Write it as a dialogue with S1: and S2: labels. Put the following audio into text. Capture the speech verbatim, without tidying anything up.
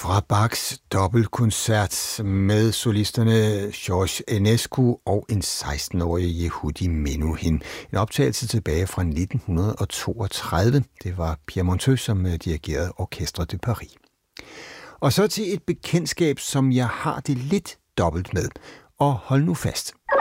S1: fra Bachs dobbeltkoncert med solisterne George Enescu og en seksten-årig Yehudi Menuhin. En optagelse tilbage fra nitten toogtredive. Det var Pierre Monteux, som dirigerede Orchestre de Paris. Og så til et bekendtskab, som jeg har det lidt dobbelt med. Og hold nu fast.